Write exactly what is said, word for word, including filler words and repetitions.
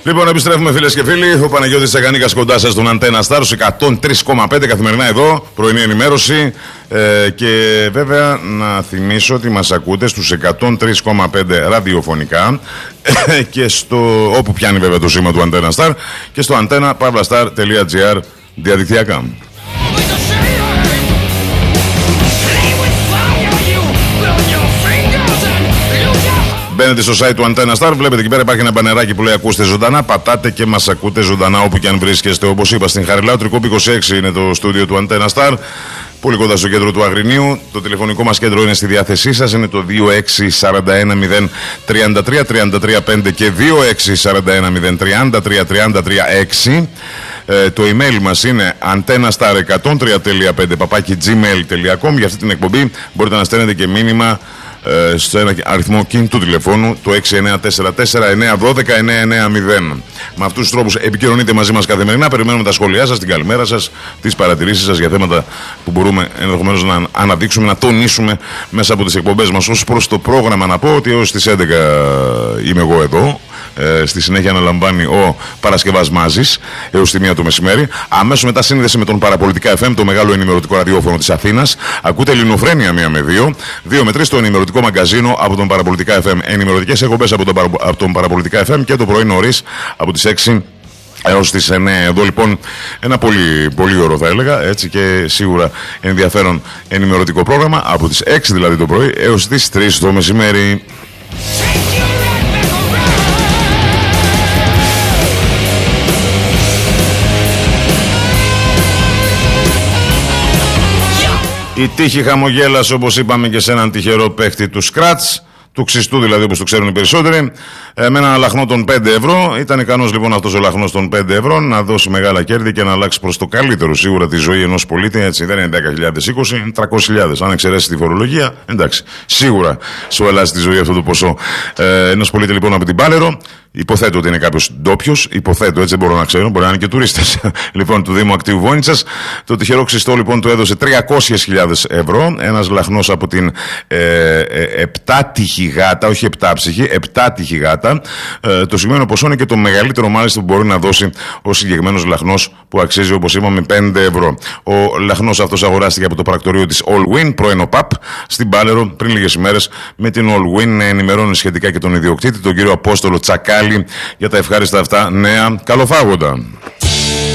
Λοιπόν, επιστρέφουμε φίλες και φίλοι. Ο Παναγιώτης Τσακανίκας κοντά σας στον Αντένα Σταρ, εκατόν τρία κόμμα πέντε καθημερινά εδώ, πρωινή ενημέρωση. Ε, και βέβαια να θυμίσω ότι μας ακούτε στους εκατόν τρία κόμμα πέντε ραδιοφωνικά και στο, όπου πιάνει βέβαια το σήμα του Αντένα Σταρ, και στο antenna pavlastar τελεία gr διαδικτυακά. Μπαίνετε στο site του Αντένα Σταρ, βλέπετε εκεί πέρα υπάρχει ένα μπανεράκι που λέει ακούστε ζωντανά. Πατάτε και μας ακούτε ζωντανά όπου και αν βρίσκεστε. Όπως είπα, στην Χαριλάου, Τρικόπη είκοσι έξι είναι το στούντιο του Αντένα Σταρ. Πολύ κοντά στο κέντρο του Αγρινίου. Το τηλεφωνικό μας κέντρο είναι στη διάθεσή σας. Είναι το δύο έξι τέσσερα ένα μηδέν τρία τρία τρία τρία πέντε και δύο έξι τέσσερα ένα μηδέν τρία τρία τρία τρία έξι. Ε, το email μας είναι antennastar εκατόν τρία τελεία πέντε παπάκι gmail τελεία com. Για αυτή την εκπομπή μπορείτε να στέλνετε και μήνυμα ε, στο ένα αριθμό κινητού τηλεφώνου, το έξι εννιά τέσσερα τέσσερα εννιά ένα δύο εννιά εννιά μηδέν. Με αυτούς τους τρόπους επικοινωνείτε μαζί μας καθημερινά. Περιμένουμε τα σχόλιά σας, την καλημέρα σας, τις παρατηρήσεις σας για θέματα που μπορούμε ενδεχομένως να αναδείξουμε, να τονίσουμε μέσα από τις εκπομπές μας. Ως προς το πρόγραμμα, να πω ότι έως τις έντεκα είμαι εγώ εδώ. Ε, στη συνέχεια αναλαμβάνει ο Παρασκευάς Μάζης έως τη μία το μεσημέρι. Αμέσως μετά σύνδεση με τον Παραπολιτικά εφ εμ, το μεγάλο ενημερωτικό ραδιόφωνο της Αθήνας. Ακούτε Ελληνοφρένεια μία με δύο, δύο με τρεις το ενημερωτικό μαγκαζίνο από τον Παραπολιτικά εφ εμ. Ενημερωτικές εκπομπές από τον, παρα, από τον Παραπολιτικά εφ εμ και το πρωί νωρίς από τις έξι έως τις εννιά. Εδώ λοιπόν ένα πολύ, πολύ ωραίο θα έλεγα, έτσι, και σίγουρα ενδιαφέρον ενημερωτικό πρόγραμμα από τις έξι δηλαδή το πρωί έως τις τρεις το μεσημέρι. Η τύχη χαμογέλασε, όπως είπαμε, και σε έναν τυχερό παίχτη του Scratch, του ξυστού δηλαδή, όπως το ξέρουν οι περισσότεροι, ε, με ένα λαχνό των πέντε ευρώ. Ήταν ικανός λοιπόν αυτός ο λαχνός των πέντε ευρώ να δώσει μεγάλα κέρδη και να αλλάξει προς το καλύτερο σίγουρα τη ζωή ενός πολίτη. Έτσι, δεν είναι δέκα χιλιάδες είκοσι, είναι τριακόσιες χιλιάδες. Αν εξαιρέσει τη φορολογία, εντάξει, σίγουρα σου αλλάζει τη ζωή αυτό το ποσό. Ε, ενός πολίτη λοιπόν από την Πάλαιρο. Υποθέτω ότι είναι κάποιος ντόπιος, υποθέτω, έτσι δεν μπορώ να ξέρω, μπορεί να είναι και τουρίστες λοιπόν του Δήμου Ακτίου Βόινιτσας. Το τυχερό ξυστό λοιπόν του έδωσε τριακόσιες χιλιάδες ευρώ. Ένας λαχνός από την ε, ε, επτάτυχη γάτα, όχι επτάψυχη, επτάτυχη γάτα. Ε, το σημείο ποσό είναι και το μεγαλύτερο μάλιστα που μπορεί να δώσει ο συγκεκριμένος λαχνός, που αξίζει, όπως είπαμε, πέντε ευρώ. Ο λαχνός αυτός αγοράστηκε από το πρακτορείο της All Win, πρώην ΟΠΑΠ, στην Πάλαιρο πριν λίγες ημέρες. Με την All Win ενημερώνει σχετικά και τον ιδιοκτήτη, τον κύριο Απόστολο Τσακάλη, για τα ευχάριστα αυτά νέα. Καλοφάγοντα.